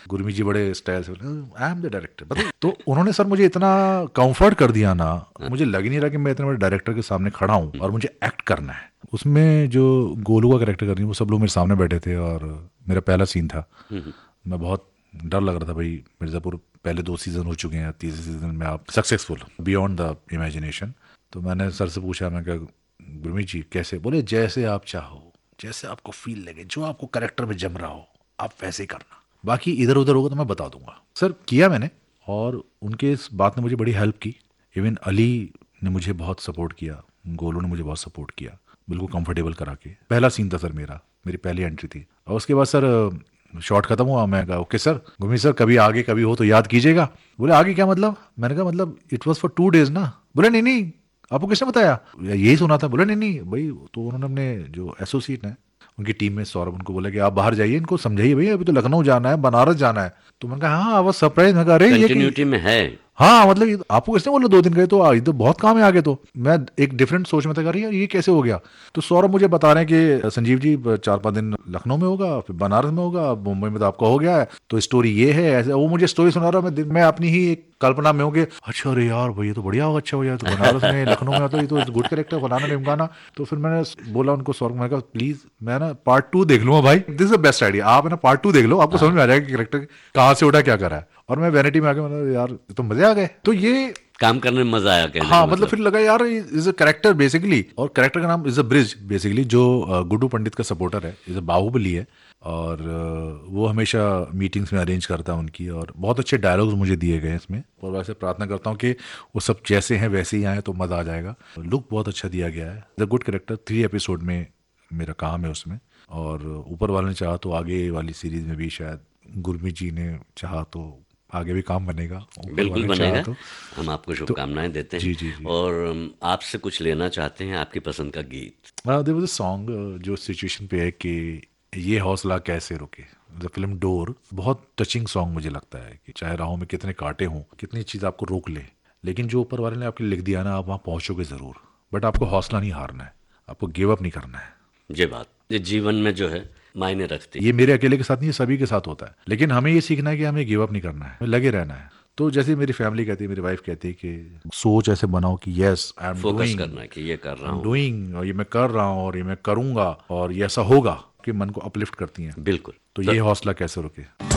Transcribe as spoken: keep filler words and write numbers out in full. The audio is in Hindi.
गुरमीत जी बड़े स्टाइल से आई एम द डायरेक्टर, तो उन्होंने सर मुझे इतना कंफर्ट कर दिया ना, मुझे लग ही नहीं रहा कि मैं इतने बड़े डायरेक्टर के सामने खड़ा हूँ और मुझे एक्ट करना है। उसमें जो गोलू का कैरेक्टर कर रही है वो सब लोग मेरे सामने बैठे थे और मेरा पहला सीन था। मैं बहुत डर लग रहा था, भाई मिर्ज़ापुर पहले दो सीजन हो चुके हैं, तीसरे सीजन में आप सक्सेसफुल बियॉन्ड द इमेजिनेशन। तो मैंने सर से पूछा, मैं क्या गुरमीत जी कैसे? बोले जैसे आप चाहो, जैसे आपको फील लगे, जो आपको कैरेक्टर में जम रहा हो आप वैसे ही करना, बाकी इधर उधर होगा तो मैं बता दूंगा। सर किया मैंने और उनके इस बात ने मुझे बड़ी हेल्प की। इवन अली ने मुझे बहुत सपोर्ट किया, गोलू ने मुझे बहुत सपोर्ट किया, बिल्कुल कंफर्टेबल करा के। पहला सीन था सर मेरा, मेरी पहली एंट्री थी। और उसके बाद सर शॉट खत्म हुआ, मैं कहा ओके सर, गुरमीत सर कभी आगे कभी हो तो याद कीजिएगा। बोले आगे क्या मतलब? मैंने कहा मतलब it was for two days ना। बोले नहीं नहीं, आपको किसने बताया? यही सुना था। बोले नहीं नहीं भाई, तो उन्होंने अपने जो एसोसिएट है उनकी टीम में सौरभ, उनको बोला कि आप बाहर जाइए, इनको समझाइए भैया अभी तो लखनऊ जाना है, बनारस जाना है। तो मैंने कहा हाँ, आई वाज सरप्राइज। मैं कहा अरे ये कंटिन्यूटी में है। हाँ मतलब ये आपको किसने बोला दो दिन गए तो ये तो बहुत काम है आगे। तो मैं एक डिफरेंट सोच में था, यार ये कैसे हो गया। तो सौरभ मुझे बता रहे हैं कि संजीव जी चार पांच दिन लखनऊ में होगा, फिर बनारस में होगा, मुंबई में तो आपका हो गया है, तो स्टोरी ये है ऐसे। वो मुझे स्टोरी सुना रहा, मैं मैं अपनी ही एक कल्पना में हो गया, अच्छा अरे यार भाई ये तो बढ़िया होगा, अच्छा हो जाए तो बनारस में लखनऊ में, तो ये तो गुड कैरेक्टर फलाना ढिमकाना। तो फिर मैंने बोला उनको, सौरभ मैंने कहा प्लीज मैं ना पार्ट टू देख लूंगा भाई, this is the best idea, आप ना पार्ट टू देख लो, आपको समझ में आ जाएगा कि कैरेक्टर कहाँ से उठा क्या करा है। और मैं वैनिटी में आके मतलब यार तो मजे आ गए। तो ये काम करने में मजा आया कहने हाँ का मतलब, मतलब फिर लगा यार इज अ कैरेक्टर बेसिकली, और कैरेक्टर का नाम इज अ ब्रिज बेसिकली, जो uh, गुड्डू पंडित का सपोर्टर है, इज अ बाहुबली है। और uh, वो हमेशा मीटिंग्स में अरेंज करता है उनकी, और बहुत अच्छे डायलॉग्स मुझे दिए गए इसमें। और वैसे प्रार्थना करता हूँ कि वो सब जैसे हैं वैसे ही आए तो मज़ा आ जाएगा। लुक बहुत अच्छा दिया गया है, the good character. Three episode में मेरा काम है उसमें, और ऊपर वाले ने चाहा तो आगे वाली सीरीज में भी शायद गुरमीत जी ने चाहा तो आगे भी काम बनेगा, बिल्कुल बनेगा। तो, हम आपको तो शुभकामनाएं देते हैं। जी जी जी। और अम, आपसे कुछ लेना चाहते हैं, आपकी पसंद का गीत। देयर वाज अ सॉन्ग जो सिचुएशन पे है कि ये हौसला कैसे रुके, द फिल्म डोर। बहुत टचिंग सॉन्ग मुझे लगता है कि चाहे राहों में कितने कांटे हों, कितनी चीज़ आपको रोक ले, लेकिन जो ऊपर वाले ने आपके लिख दिया ना, आप वहाँ पहुँचोगे ज़रूर। बट आपको हौसला नहीं हारना है, आपको गिव अप नहीं करना है। ये बात ये जीवन में जो है मायने रखती ये है। मेरे अकेले के साथ नहीं, ये सभी के साथ होता है, लेकिन हमें ये सीखना है कि हमें गिव अप नहीं करना है, हमें लगे रहना है। तो जैसे मेरी फैमिली कहती है, मेरी वाइफ कहती है कि सोच ऐसे बनाओ कि yes I am focus doing, करना है कि ये कर रहा आई एम हूँ। डूइंग, और ये मैं कर रहा हूँ और ये मैं करूँगा और ये ऐसा होगा, कि मन को अपलिफ्ट करती हैं। बिल्कुल। तो तो ये हौसला कैसे रुके।